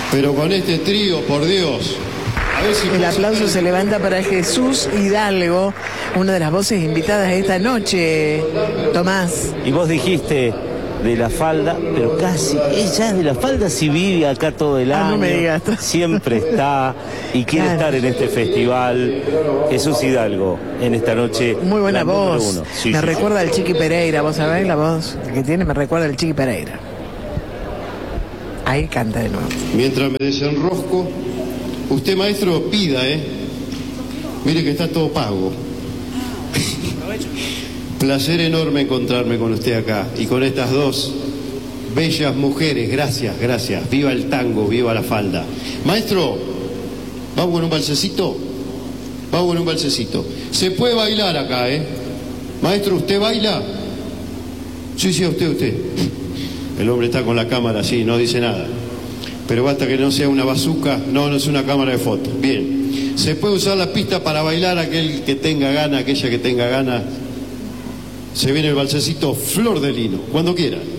Pero con este trío, por Dios. A ver si el aplauso se levanta para Jesús Hidalgo, una de las voces invitadas esta noche, Tomás. Y vos dijiste de la falda, pero casi, ella es de la falda si vive acá todo el año. No me digas. Siempre está y quiere estar en este festival. Jesús Hidalgo, en esta noche. Muy buena voz. Sí, me sí, recuerda al Chiqui Pereira, vos sabés la voz que tiene, me recuerda al Chiqui Pereira. Ahí canta de nuevo. Mientras me desenrosco, usted, maestro, pida, mire que está todo pago. Placer enorme encontrarme con usted acá y con estas dos bellas mujeres. Gracias, gracias. Viva el tango, viva la falda. Maestro, ¿vamos con un balsecito? Vamos con un balsecito. Se puede bailar acá, Maestro, ¿usted baila? Sí, usted. El hombre está con la cámara así, no dice nada. Pero basta que no sea una bazuca. No es una cámara de fotos. Bien. Se puede usar la pista para bailar aquel que tenga gana, aquella que tenga gana. Se viene el balsecito Flor de Lino, cuando quiera.